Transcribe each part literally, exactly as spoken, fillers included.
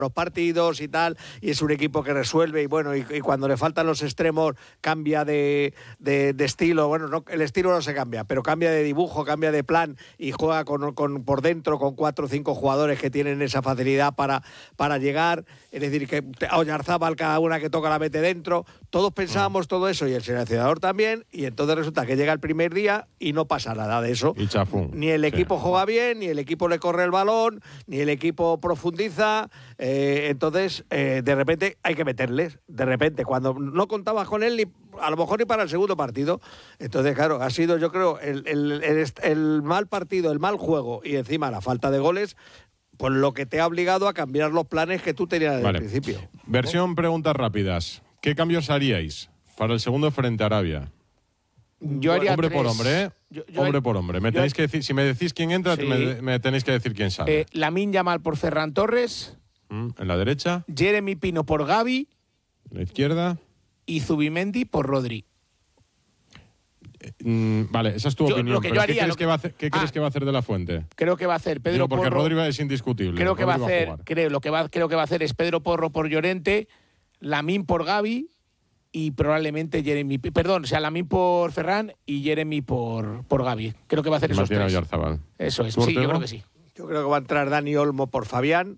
los partidos y tal, y es un equipo que resuelve y bueno, y, y cuando le faltan los extremos cambia de, de, de estilo, bueno, no, el estilo no se cambia, pero cambia de dibujo, cambia de plan y juega con, con por dentro con cuatro o cinco jugadores que tienen esa facilidad para, para llegar, es decir, que a Oyarzábal cada una que toca la mete dentro, todos pensábamos todo eso y el seleccionador también, y entonces resulta que llega el primer día y no pasa nada de eso, y chafún. Ni el equipo sí. juega bien, ni el equipo le corre el balón, ni el equipo profundiza. Eh, entonces, eh, de repente hay que meterles, de repente, cuando no contabas con él, ni, a lo mejor ni para el segundo partido. Entonces, claro, ha sido, yo creo, el, el, el, el mal partido, el mal juego y encima la falta de goles, pues lo que te ha obligado a cambiar los planes que tú tenías desde vale. el principio. Versión preguntas rápidas. ¿Qué cambios haríais para el segundo frente a Arabia? Yo haría hombre tres. por hombre, ¿eh? Yo, yo hombre por hombre. Me tenéis que decir, si me decís quién entra, sí. me, me tenéis que decir quién sale. Eh, Lamine Yamal por Ferran Torres. Mm, en la derecha. Jeremy Pino por Gavi. En la izquierda. Y Zubimendi por Rodri. Eh, mm, vale, esa es tu yo, opinión. Lo que pero yo haría, ¿Qué, crees, lo que... que, va a hacer, ¿qué ah, crees que va a hacer de la Fuente? Creo que va a hacer Pedro Digo, porque Porro. Rodri es indiscutible. Creo que Rodri va a hacer, va a creo, lo que va, creo que va a hacer es Pedro Porro por Llorente, Lamine por Gavi y probablemente Jeremy, perdón, o sea, Lamine por Ferran y Jeremy por, por Gavi. Creo que va a hacer esos Martín tres. Oyarzábal. Eso es, sí, yo creo que sí. Yo creo que va a entrar Dani Olmo por Fabián.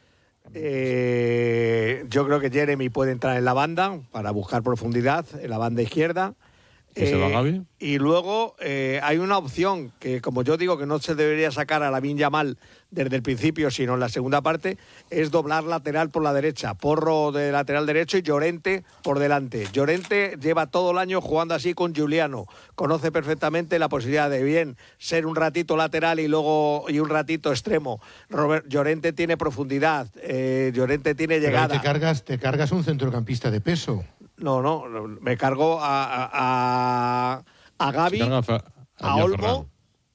Eh, yo creo que Jeremy puede entrar en la banda para buscar profundidad en la banda izquierda. ¿Y eh, se va Gavi? Y luego eh, hay una opción que, como yo digo, que no se debería sacar a Lamine Yamal desde el principio, sino en la segunda parte, es doblar lateral por la derecha. Porro de lateral derecho y Llorente por delante. Llorente lleva todo el año jugando así con Giuliano. Conoce perfectamente la posibilidad de bien ser un ratito lateral y luego y un ratito extremo. Robert, Llorente tiene profundidad, eh, Llorente tiene llegada. Pero te cargas, te cargas un centrocampista de peso. No, no, me cargo a, a, a, a Gavi, a, a, a Olmo.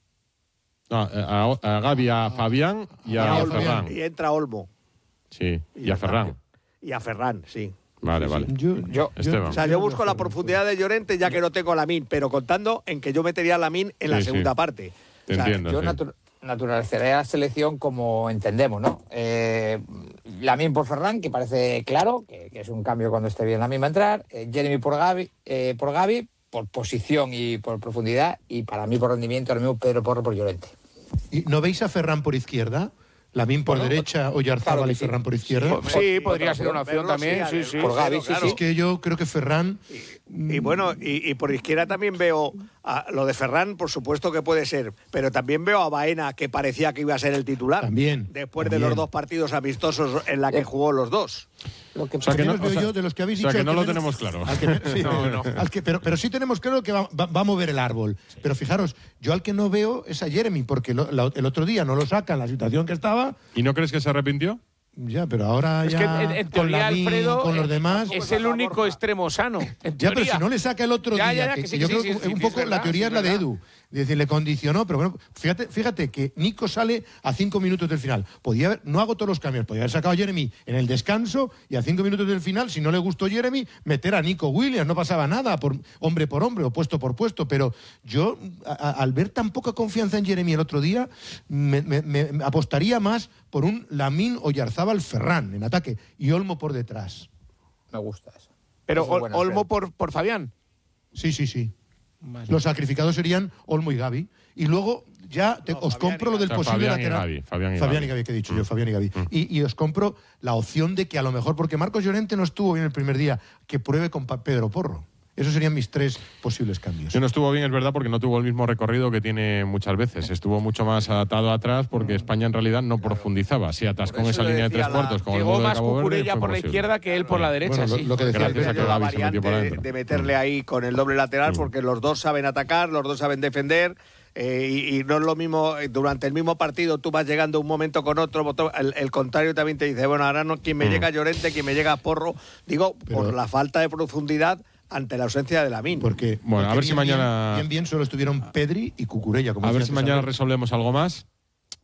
No, a, a Gavi, a Fabián y a, a Ferran. Y entra Olmo. Sí, y, y a Ferran. Y a Ferran, sí. Vale, sí, vale. Sí. Yo, yo, Esteban. O sea, yo busco la profundidad de Llorente ya que no tengo a Lamine, pero contando en que yo metería a Lamine en sí, la segunda sí. parte. Te o sea, entiendo. Yo sí. natu naturalizaré a la selección como entendemos, ¿no? Eh, Lamine por Ferran, que parece claro, que, que es un cambio cuando esté bien Lamine va a entrar. Eh, Jeremy por Gavi, eh, por Gavi, por posición y por profundidad. Y para mí por rendimiento, ahora mismo Pedro Porro por Llorente. ¿Y no veis a Ferran por izquierda? Lamine por bueno, derecha, Oyarzábal claro y Ferran sí. por izquierda. Sí, sí podría ser una opción también. Sí, sí. Por Gavi, sí, sí. Es que yo creo que Ferran... Y, y bueno, y, y por izquierda también veo a, lo de Ferran, por supuesto que puede ser, pero también veo a Baena, que parecía que iba a ser el titular. También. Después también. de los dos partidos amistosos en la que jugó los dos. Lo que, o sea, que no, veo yo de los que habéis o sea, dicho... que no que lo menos, tenemos claro. Al que, sí, no, no. Al que, pero, pero sí tenemos claro que va, va, va a mover el árbol. Sí. Pero fijaros, yo al que no veo es a Jeremy, porque lo, la, el otro día no lo saca en la situación que estaba. ¿Y no crees que se arrepintió? Ya, pero ahora es ya que en, en con teoría, Lamine, Alfredo, con los demás... Es el único extremo sano. Ya, pero si no le saca el otro ya, día, ya, ya, que, que sí, yo que creo sí, que sí, un sí, poco sí, la verdad, teoría sí, es la verdad. de Edu. Es decir, le condicionó, pero bueno, fíjate, fíjate que Nico sale a cinco minutos del final. Podía haber, no hago todos los cambios, podía haber sacado a Jeremy en el descanso y a cinco minutos del final, si no le gustó Jeremy, meter a Nico Williams, no pasaba nada, por hombre por hombre o puesto por puesto. Pero yo, a, a, al ver tan poca confianza en Jeremy el otro día, me, me, me apostaría más por un Lamine Oyarzábal Ferran en ataque y Olmo por detrás. Me gusta eso. Pero eso es bueno, Olmo por, por Fabián. Sí, sí, sí. Vale. Los sacrificados serían Olmo y Gavi. Y luego ya te, no, os Fabián compro lo del o sea, posible Fabián lateral. Y Gavi, Fabián y Fabián Gavi. y Gavi, que he dicho mm. yo, Fabián y Gavi. Mm. Y, y os compro la opción de que a lo mejor, porque Marcos Llorente no estuvo bien el primer día, que pruebe con Pedro Porro. Esos serían mis tres posibles cambios. Sí, no estuvo bien, es verdad, porque no tuvo el mismo recorrido que tiene muchas veces. Estuvo mucho más atado atrás porque España en realidad no claro. profundizaba. Si atascó en esa línea de tres la... cuartos con Llegó el más Cucurella por la izquierda que él por la derecha. Bueno, sí. lo, lo que decía Gracias a que la variante de, de meterle ahí con el doble lateral, sí. porque los dos saben atacar, los dos saben defender. Eh, y, y no es lo mismo, durante el mismo partido tú vas llegando un momento con otro, el, el contrario también te dice, bueno, ahora no, quien me mm. llega Llorente, quien me llega Porro, digo, Pero... por la falta de profundidad ante la ausencia de Lamine. Porque, bueno, porque a ver bien, si mañana... Bien, bien, bien, solo estuvieron Pedri y Cucurella. Como a ver si mañana resolvemos algo más.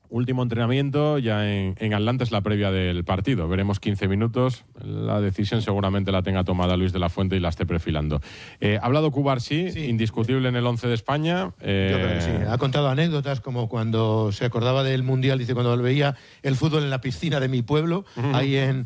Último entrenamiento, ya en, en Atlanta es la previa del partido. Veremos quince minutos. La decisión seguramente la tenga tomada Luis de la Fuente y la esté perfilando. Eh, ha hablado Cubarsí, sí, indiscutible en el once de España. Eh, Yo creo que sí. Ha contado anécdotas como cuando se acordaba del Mundial, dice, cuando veía el fútbol en la piscina de mi pueblo, uh-huh. ahí en,